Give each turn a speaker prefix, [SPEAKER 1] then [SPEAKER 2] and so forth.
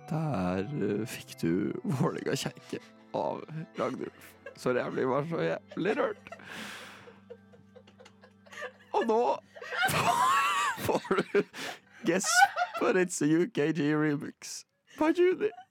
[SPEAKER 1] Der fikk du Vålinga kjerke av Ragnulf. Sorry, jeg blir bare så jævlig rørt. Og nå får du Guess, but it's a UKG remix by Judy.